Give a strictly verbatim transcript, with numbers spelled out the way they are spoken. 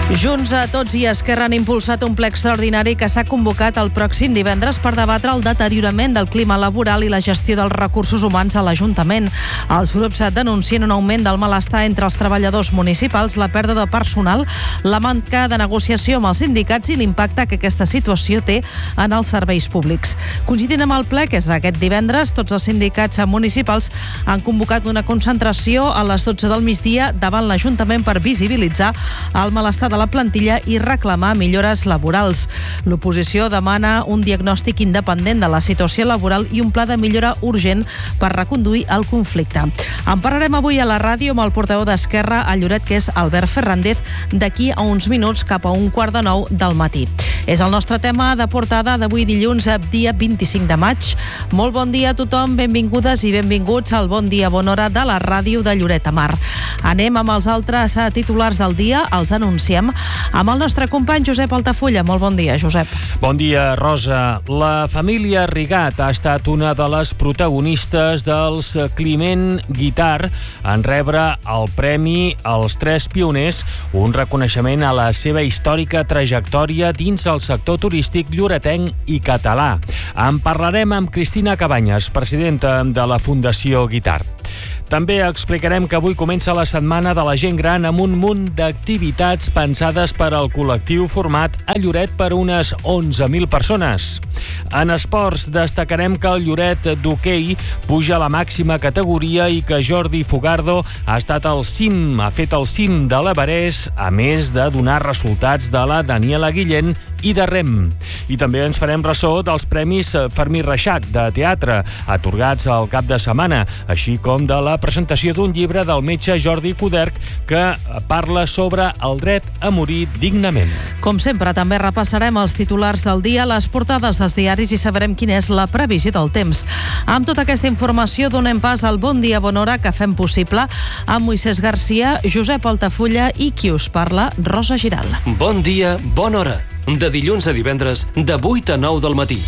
Junts a Tots i Esquerra han impulsat un ple extraordinari que s'ha convocat el pròxim divendres per debatre el deteriorament del clima laboral i la gestió dels recursos humans a l'Ajuntament. Els grups denuncien un augment del malestar entre els treballadors municipals, la pèrdua de personal, la manca de negociació amb els sindicats i l'impacte que aquesta situació té en els serveis públics. Coincidint amb el ple, que és aquest divendres, tots els sindicats municipals han convocat una concentració a les dotze del migdia davant l'Ajuntament per visibilitzar el malestar de la plantilla i reclamar millores laborals. L'oposició demana un diagnòstic independent de la situació laboral i un pla de millora urgent per reconduir el conflicte. En parlarem avui a la ràdio amb el portaveu d'Esquerra a Lloret, que és Albert Ferrandez, d'aquí a uns minuts cap a un quart de nou del matí. És el nostre tema de portada d'avui dilluns, dia vint-i-cinc de maig. Molt bon dia a tothom, benvingudes i benvinguts al Bon Dia, Bona Hora de la ràdio de Lloret de Mar. Anem amb els altres titulars del dia, els anunciem amb el nostre company Josep Altafulla. Molt bon dia, Josep. Bon dia, Rosa. La família Rigat ha estat una de les protagonistes dels Climent Guitar en rebre el premi als Tres Pioners, un reconeixement a la seva històrica trajectòria dins el sector turístic lloretenc i català. En parlarem amb Cristina Cabanyes, presidenta de la Fundació Guitar. També explicarem que avui comença la Setmana de la Gent Gran amb un munt d'activitats pensades per al col·lectiu format a Lloret per unes onze mil persones. En esports destacarem que el Lloret d'hoquei puja a la màxima categoria i que Jordi Fogardo ha estat al cim, ha fet el cim de l'Everest, a més de donar resultats de la Daniela Guillén i de rem. I també ens farem ressò dels Premis Fermí Reixac de teatre, atorgats al cap de setmana, així com de la presentació d'un llibre del metge Jordi Coderch que parla sobre el dret a morir dignament. Com sempre, també repassarem els titulars del dia, les portades dels diaris i sabrem quina és la previsió del temps. Amb tota aquesta informació donem pas al Bon Dia, Bona Hora que fem possible amb Moisés Garcia, Josep Altafulla i qui us parla, Rosa Giral. Bon dia, bona hora. De dilluns a divendres, de vuit a nou del matí.